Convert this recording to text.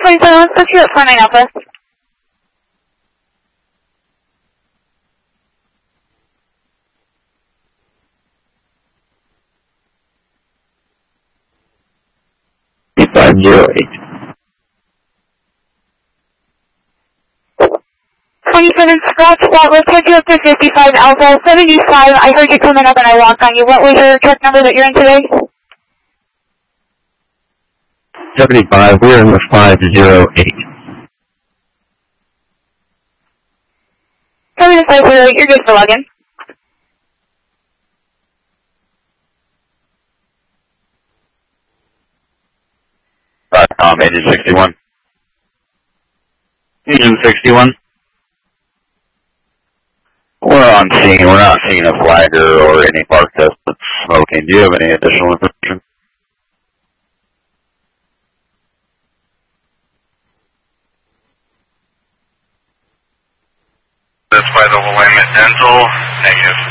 27, let's put you at 49 Alpha. $508. 27 Scotch, let's put you up to 55 Alpha, 75, I heard you coming up and I walked on you. What was your truck number that you're in today? 75, we're in the 508. Coming to 508, you're good for login. Agent 61. Agent 61. We're on scene. We're not seeing a flagger or any park test that's smoking. Do you have any additional information? That's by the Willamette Dental. Negative.